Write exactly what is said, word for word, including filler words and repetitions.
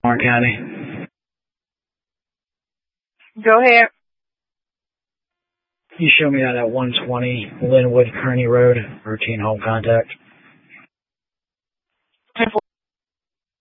Warren County. Go ahead. You show me that at one twenty Linwood Kearney Road, routine home contact.